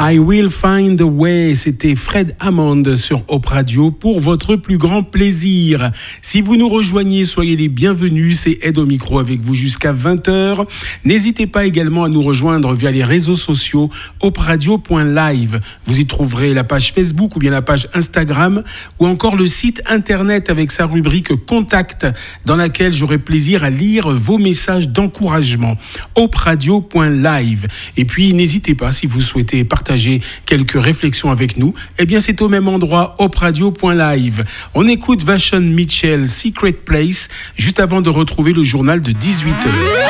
I Will Find a Way, c'était Fred Hammond sur Hope Radio pour votre plus grand plaisir. Si vous nous rejoignez, soyez les bienvenus, c'est Ed au micro avec vous jusqu'à 20h. N'hésitez pas également à nous rejoindre via les réseaux sociaux hoperadio.live. Vous y trouverez la page Facebook ou bien la page Instagram ou encore le site internet avec sa rubrique Contact dans laquelle j'aurai plaisir à lire vos messages d'encouragement. hoperadio.live. Et puis n'hésitez pas, si vous souhaitez partager quelques réflexions avec nous, eh bien c'est au même endroit, hoperadio.live. On écoute Vashon Mitchell, Secret Place, juste avant de retrouver le journal de 18h.